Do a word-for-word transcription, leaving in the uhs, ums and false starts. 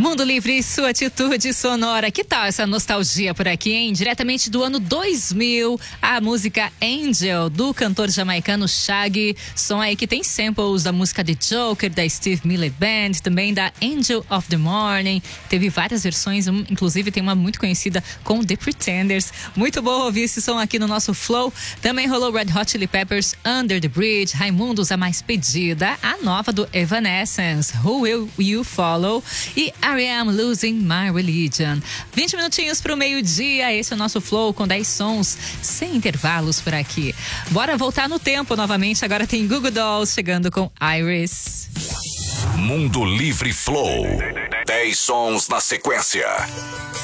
Mundo Livre, sua atitude sonora. Que tal essa nostalgia por aqui, hein? Diretamente do ano dois mil, a música Angel, do cantor jamaicano Shaggy. Som aí que tem samples da música The Joker, da Steve Miller Band, também da Angel of the Morning. Teve várias versões, inclusive tem uma muito conhecida com The Pretenders. Muito bom ouvir esse som aqui no nosso Flow. Também rolou Red Hot Chili Peppers, Under the Bridge, Raimundos, a mais pedida, a nova do Evanescence, Who Will You Follow, e I Am Losing My Religion. vinte minutinhos pro meio-dia, esse é o nosso Flow com dez sons, sem intervalos por aqui. Bora voltar no tempo novamente, agora tem Google Dolls chegando com Iris. Mundo Livre Flow, dez sons na sequência.